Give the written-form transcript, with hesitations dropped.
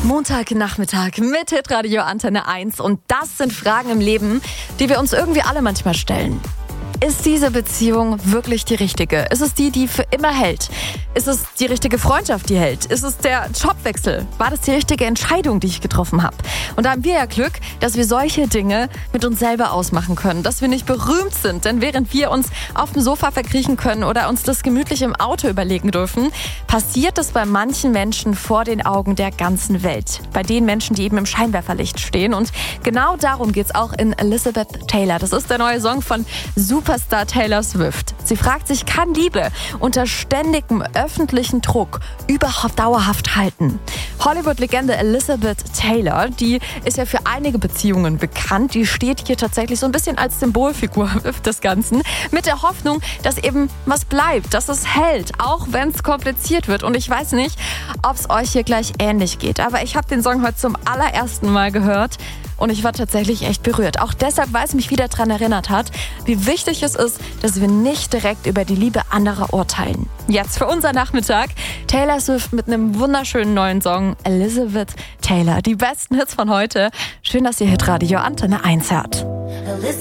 Montagnachmittag mit Hitradio Antenne 1 und das sind Fragen im Leben, die wir uns irgendwie alle manchmal stellen. Ist diese Beziehung wirklich die richtige? Ist es die für immer hält? Ist es die richtige Freundschaft, die hält? Ist es der Jobwechsel? War das die richtige Entscheidung, die ich getroffen habe? Und da haben wir ja Glück, dass wir solche Dinge mit uns selber ausmachen können. Dass wir nicht berühmt sind, denn während wir uns auf dem Sofa verkriechen können oder uns das gemütlich im Auto überlegen dürfen, passiert es bei manchen Menschen vor den Augen der ganzen Welt. Bei den Menschen, die eben im Scheinwerferlicht stehen. Und genau darum geht's auch in Elizabeth Taylor. Das ist der neue Song von Superstar Taylor Swift. Sie fragt sich, kann Liebe unter ständigem öffentlichen Druck überhaupt dauerhaft halten? Hollywood-Legende Elizabeth Taylor, die ist ja für einige Beziehungen bekannt. Die steht hier tatsächlich so ein bisschen als Symbolfigur des Ganzen. Mit der Hoffnung, dass eben was bleibt, dass es hält, auch wenn es kompliziert wird. Und ich weiß nicht, ob es euch hier gleich ähnlich geht. Aber ich habe den Song heute zum allerersten Mal gehört. Und ich war tatsächlich echt berührt. Auch deshalb, weil es mich wieder daran erinnert hat, wie wichtig es ist, dass wir nicht direkt über die Liebe anderer urteilen. Jetzt für unser Nachmittag Taylor Swift mit einem wunderschönen neuen Song, Elizabeth Taylor. Die besten Hits von heute. Schön, dass ihr Hitradio Antenne 1 hört.